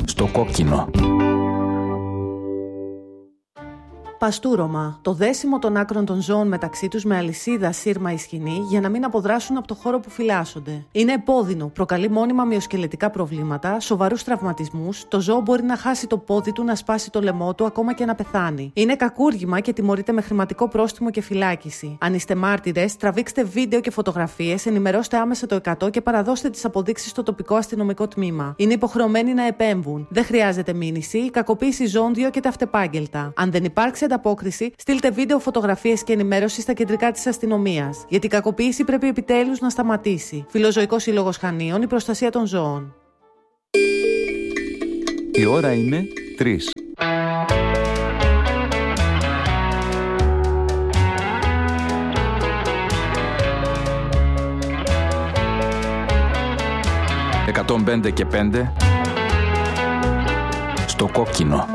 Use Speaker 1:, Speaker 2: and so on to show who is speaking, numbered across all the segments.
Speaker 1: Στο κόκκινο.
Speaker 2: Παστούρωμα. Το δέσιμο των άκρων των ζώων μεταξύ τους με αλυσίδα, σύρμα ή σκοινή για να μην αποδράσουν από το χώρο που φυλάσσονται. Είναι επώδυνο, προκαλεί μόνιμα μυοσκελετικά προβλήματα, σοβαρούς τραυματισμούς, το ζώο μπορεί να χάσει το πόδι του, να σπάσει το λαιμό του, ακόμα και να πεθάνει. Είναι κακούργημα και τιμωρείται με χρηματικό πρόστιμο και φυλάκιση. Αν είστε μάρτυρες, τραβήξτε βίντεο και φωτογραφίες, ενημερώστε άμεσα το 100 και παραδώστε τις αποδείξεις στο τοπικό αστυνομικό τμήμα. Είναι υποχρεωμένοι να επέμβουν. Δεν χρειάζεται μήνυση, η κακοποίηση ζώων διώκεται αυτεπάγγελτα. Αν δεν υπάρξει ανταπόκριση, στείλτε βίντεο, φωτογραφίες και ενημέρωση στα κεντρικά της αστυνομίας. Γιατί η κακοποίηση πρέπει επιτέλους να σταματήσει. Φιλοζωικός Σύλλογος Χανίων, η προστασία των ζώων.
Speaker 1: Η ώρα είναι 3. «105 και 5» στο κόκκινο.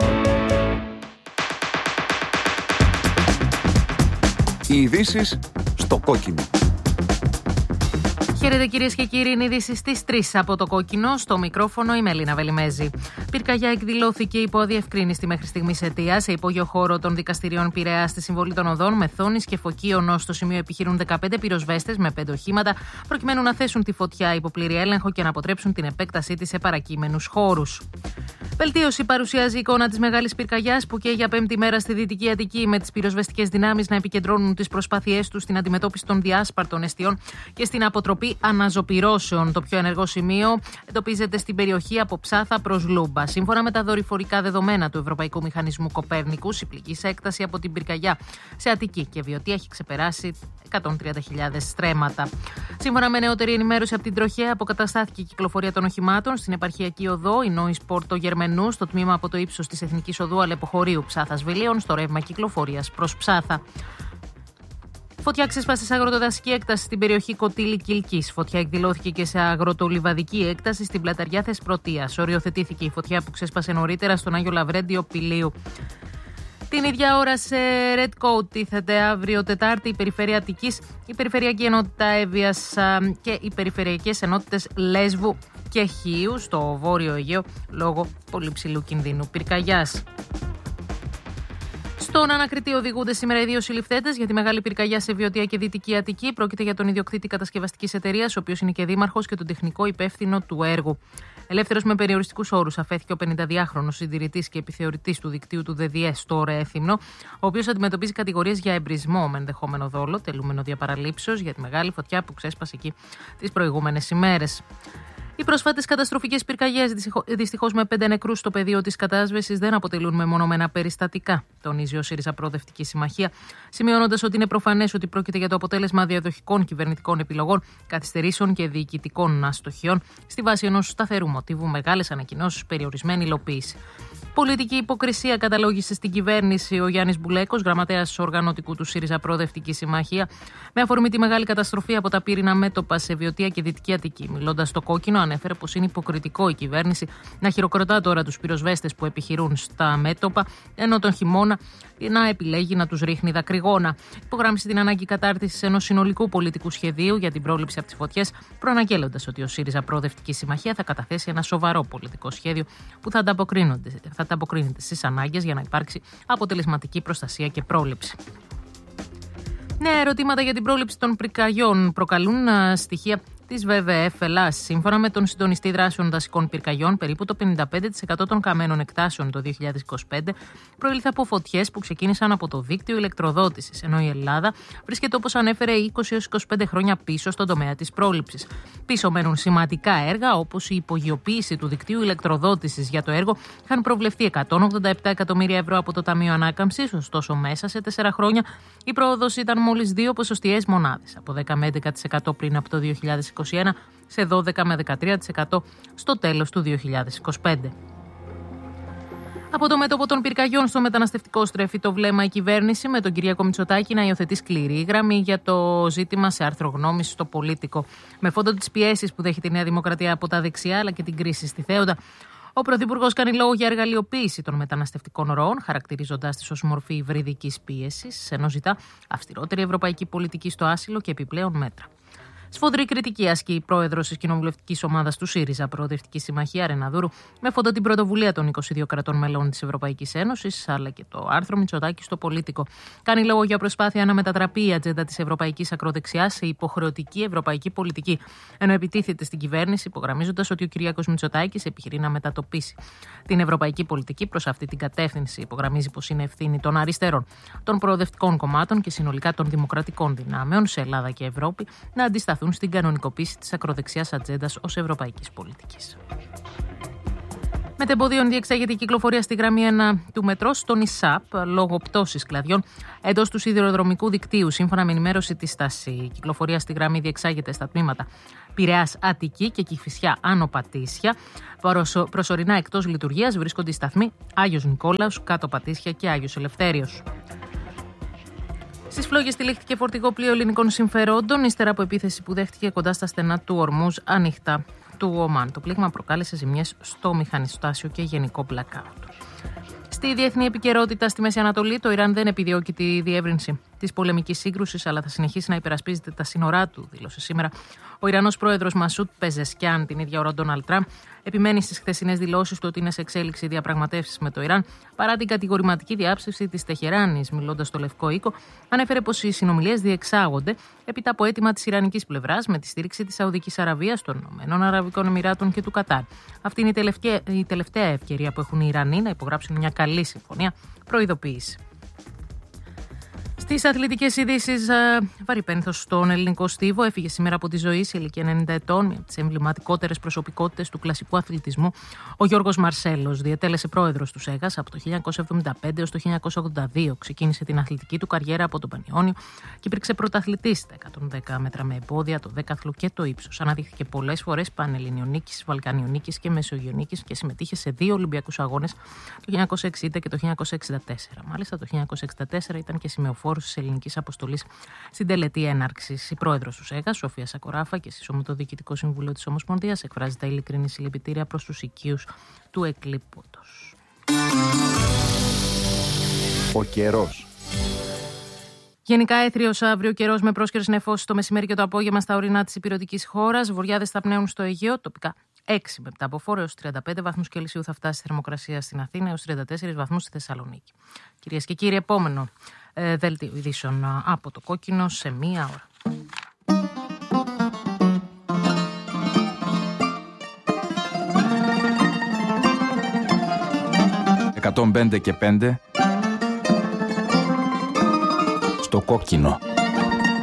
Speaker 1: Οι ειδήσεις στο κόκκινο.
Speaker 3: Χαίρετε κυρίες και κύριοι, είναι ειδήσεις στις 3 από το κόκκινο. Στο μικρόφωνο η Μελίνα Βελιμέζη. Πυρκαγιά εκδηλώθηκε υπό αδιευκρίνιστη μέχρι στιγμής αιτία σε υπόγειο χώρο των δικαστηριών Πειραιά στη Συμβολή των Οδών, Μεθόνης και Φωκίων. Στο σημείο επιχειρούν 15 πυροσβέστες με 5 οχήματα, προκειμένου να θέσουν τη φωτιά υπό πλήρη έλεγχο και να αποτρέψουν την επέκτασή της σε παρακείμενους χώρους. Βελτίωση παρουσιάζει η εικόνα της μεγάλης πυρκαγιάς που καίει για 5η μέρα στη Δυτική Αττική, με τις πυροσβεστικές δυνάμεις να επικεντρώνουν τις προσπάθειές τους στην αντιμετώπιση των διάσπαρτων εστιών και στην αποτροπή αναζωπυρώσεων. Το πιο ενεργό σημείο εντοπίζεται στην περιοχή από Ψάθα προς Λούμπα. Σύμφωνα με τα δορυφορικά δεδομένα του Ευρωπαϊκού Μηχανισμού Κοπέρνικους, η πληγής έκταση από την πυρκαγιά σε Αττική και Βιωτία έχει ξεπεράσει 130.000 στρέμματα. Σύμφωνα με νεότερη ενημέρωση από την Τροχέα, αποκαταστάθηκε η κυκλοφορία των οχημάτων στην επαρχιακή οδό Ινόης Πόρτο Γερμενού, στο τμήμα από το ύψος της Εθνικής Οδού Αλεποχωρίου Ψάθας Βιλίων, στο ρεύμα κυκλοφορίας προς Ψάθα. Φωτιά ξέσπασε σε αγροτοδασική έκταση στην περιοχή Κωτήλη-Κιλκής. Φωτιά εκδηλώθηκε και σε αγροτολιβαδική έκταση στην πλαταριά Θεσπρωτείας. Οριοθετήθηκε η φωτιά που ξέσπασε νωρίτερα στον Άγιο Λαβρέντιο Πηλίου. Την ίδια ώρα σε Red Coat τίθεται αύριο Τετάρτη η Περιφέρεια Αττικής, η Περιφερειακή Ενότητα Εύβοιας και οι Περιφερειακές Ενότητες Λέσβου και Χίου στο Βόρειο Αιγαίο λόγω πολύ ψηλού κινδύνου πυρκαγιάς. Στον ανακριτή οδηγούνται σήμερα οι 2 συλληφθέντες για τη μεγάλη πυρκαγιά σε Βιωτία και Δυτική Αττική. Πρόκειται για τον ιδιοκτήτη κατασκευαστικής εταιρείας, ο οποίος είναι και δήμαρχος, και τον τεχνικό υπεύθυνο του έργου. Ελεύθερος με περιοριστικούς όρους αφέθηκε ο 52χρονος συντηρητής και επιθεωρητής του δικτύου του ΔΔΕ στο Ρέθυμνο, ο οποίος αντιμετωπίζει κατηγορίες για εμπρισμό με ενδεχόμενο δόλο, τελούμενο διαπαραλήψεως για τη μεγάλη φωτιά που ξέσπασε εκεί τις προηγούμενες ημέρες. Οι πρόσφατες καταστροφικές πυρκαγιές, δυστυχώς με 5 νεκρούς στο πεδίο της κατάσβεσης, δεν αποτελούν μεμονωμένα περιστατικά, τονίζει ο ΣΥΡΙΖΑ Προοδευτική Συμμαχία, σημειώνοντας ότι είναι προφανές ότι πρόκειται για το αποτέλεσμα διαδοχικών κυβερνητικών επιλογών, καθυστερήσεων και διοικητικών αστοχιών, στη βάση ενός σταθερού μοτίβου, μεγάλες ανακοινώσεις, περιορισμένη υλοποίηση. Πολιτική υποκρισία καταλόγησε στην κυβέρνηση ο Γιάννης Μπουλέκος, γραμματέας οργανωτικού του ΣΥΡΙΖΑ Προοδευτική Συμμαχία, με αφορμή τη μεγάλη καταστροφή από τα πύρινα μέτωπα σε Βιωτία και Δυτική Αττική. Μιλώντας στο κόκκινο, ανέφερε πως είναι υποκριτικό η κυβέρνηση να χειροκροτά τώρα τους πυροσβέστες που επιχειρούν στα μέτωπα, ενώ τον χειμώνα να επιλέγει να τους ρίχνει δακρυγόνα. Υπογράμμισε την ανάγκη κατάρτισης ενός συνολικού πολιτικού σχεδίου για την πρόληψη από τις φωτιές, προαναγγέλλοντας ότι ο ΣΥΡΙΖΑ Προοδευτική Συμμαχία θα καταθέσει ένα σοβαρό πολιτικό σχέδιο που θα ανταποκρίνεται στις ανάγκες για να υπάρξει αποτελεσματική προστασία και πρόληψη. Νέα ερωτήματα για την πρόληψη των πυρκαγιών προκαλούν στοιχεία της ΒΒΕΦ Ελλάς. Σύμφωνα με τον συντονιστή δράσεων δασικών πυρκαγιών, περίπου το 55% των καμένων εκτάσεων το 2025 προήλθε από φωτιές που ξεκίνησαν από το δίκτυο ηλεκτροδότησης, ενώ η Ελλάδα βρίσκεται, όπως ανέφερε, 20-25 χρόνια πίσω στον τομέα της πρόληψης. Πίσω μένουν σημαντικά έργα, όπως η υπογειοποίηση του δικτύου ηλεκτροδότησης. Για το έργο είχαν προβλεφθεί 187 εκατομμύρια ευρώ από το Ταμείο Ανάκαμψης, ωστόσο μέσα σε 4 χρόνια η πρόοδος ήταν μόλις 2 ποσοστιαίες μονάδες, από 10 με 11% πριν από το 2021 σε 12 με 13% στο τέλος του 2025. Από το μέτωπο των πυρκαγιών στο μεταναστευτικό στρέφει το βλέμμα η κυβέρνηση, με τον Κυριάκο Μητσοτάκη να υιοθετεί σκληρή γραμμή για το ζήτημα σε άρθρο γνώμης στο Πολίτικο. Με φόντο τις πιέσεις που δέχεται η Νέα Δημοκρατία από τα δεξιά αλλά και την κρίση στη Θέοντα, ο Πρωθυπουργός κάνει λόγο για εργαλειοποίηση των μεταναστευτικών ροών, χαρακτηρίζοντας τις ως μορφή υβριδικής πίεσης, ενώ ζητά αυστηρότερη ευρωπαϊκή πολιτική στο άσυλο και επιπλέον μέτρα. Σφοδρή κριτική ασκεί η πρόεδρος της κοινοβουλευτικής ομάδας του ΣΥΡΙΖΑ, Προοδευτική Συμμαχία, Ρεναδούρου, με φόντο την πρωτοβουλία των 22 κρατών μελών της Ευρωπαϊκής Ένωσης, αλλά και το άρθρο Μητσοτάκη στο Πολίτικο. Κάνει λόγο για προσπάθεια να μετατραπεί η ατζέντα της ευρωπαϊκής ακροδεξιάς σε υποχρεωτική ευρωπαϊκή πολιτική, ενώ επιτίθεται στην κυβέρνηση, υπογραμμίζοντας ότι ο Κυριάκος Μητσοτάκης επιχειρεί να μετατοπίσει την ευρωπαϊκή πολιτική προς αυτή την κατεύθυνση. Υπογραμμίζει πως είναι ευθύνη των αριστερών, των προοδευτικών κομμάτων και συνολικά των δημοκρατικών δυνάμεων σε Ελλάδα και Ευρώπη να αντισταθούν στην κανονικοποίηση της ακροδεξιάς ατζέντας ως ευρωπαϊκής πολιτικής. Μετεμποδίων διεξάγεται η κυκλοφορία στη γραμμή 1 του μετρό στον ΙΣΑΠ λόγω πτώσης κλαδιών εντός του σιδηροδρομικού δικτύου. Σύμφωνα με ενημέρωση της ΣΤΑΣΥ, η κυκλοφορία στη γραμμή διεξάγεται στα τμήματα Πειραιάς Αττική και Κηφισιά Άνω Πατήσια. Προσωρινά εκτός λειτουργίας βρίσκονται οι σταθμοί Άγιος Νικόλαος, Κάτω Πατήσια και Άγιος Ελευθέριος. Στις φλόγες τυλίχθηκε φορτηγό πλοίο ελληνικών συμφερόντων, ύστερα από επίθεση που δέχτηκε κοντά στα στενά του Ορμούζ ανοιχτά του Ομάν. Το πλήγμα προκάλεσε ζημιές στο μηχανιστάσιο και γενικό blackout. Στη διεθνή επικαιρότητα στη Μέση Ανατολή, το Ιράν δεν επιδιώκει τη διεύρυνση της πολεμικής σύγκρουσης, αλλά θα συνεχίσει να υπερασπίζεται τα σύνορά του, δήλωσε σήμερα ο Ιρανός πρόεδρος Μασούτ Πεζεσκιάν. Την ίδια ώρα, ο Ντόναλντ Τραμπ επιμένει στις χθεσινές δηλώσεις του ότι είναι σε εξέλιξη διαπραγματεύσεις με το Ιράν, παρά την κατηγορηματική διάψευση της Τεχεράνης. Μιλώντας στο Λευκό Οίκο, ανέφερε πως οι συνομιλίες διεξάγονται έπειτα από αίτημα της ιρανικής πλευράς με τη στήριξη της Σαουδικής Αραβίας, των Ηνωμένων Αραβικών Εμιράτων και του Κατάρ. Αυτή είναι η τελευταία ευκαιρία που έχουν οι Ιρανοί να υπογράψουν μια καλή συμφωνία, προειδοποίησε. Στις αθλητικές ειδήσεις, βαρυπένθος στον ελληνικό στίβο έφυγε σήμερα από τη ζωή σε ηλικία 90 ετών, μια από τις εμβληματικότερες προσωπικότητες του κλασικού αθλητισμού, ο Γιώργος Μαρσέλος. Διετέλεσε πρόεδρος του ΣΕΓΑΣ από το 1975 έως το 1982. Ξεκίνησε την αθλητική του καριέρα από τον Πανιόνιο και υπήρξε πρωταθλητής στα 110 μέτρα με εμπόδια, το δέκαθλο και το ύψος. Αναδείχθηκε πολλές φορές Πανελληνιονίκης, Βαλκανιονίκης και Μεσογειονίκης και συμμετείχε σε 2 Ολυμπιακούς Αγώνες το 1960 και το 1964. Μάλιστα, το 1964 ήταν και σημεοφόρος της ελληνικής αποστολής στην τελετή έναρξης. Η πρόεδρος του ΣΕΓΑΣ, Σοφία Σακοράφα, και σύσσωμο το Διοικητικό Συμβούλιο της Ομοσπονδίας, εκφράζει τα ειλικρινή συλληπιτήρια προς τους οικείους του εκλείποντος.
Speaker 1: Ο καιρός.
Speaker 3: Γενικά έθριος αύριο καιρός με πρόσκαιρες νεφώσεις το μεσημέρι και το απόγευμα στα ορεινά της υπηρετικής χώρας. Βορειάδες θα πνέουν στο Αιγαίο, τοπικά 6 με 7 από φόρο έως 35 βαθμούς Κελσίου θα φτάσει η θερμοκρασία στην Αθήνα έως 34 βαθμούς στη Θεσσαλονίκη. Κυρίες και κύριοι, επόμενο δέλτιο ειδήσεων από το Κόκκινο σε μία ώρα.
Speaker 1: 105 και 5 στο Κόκκινο.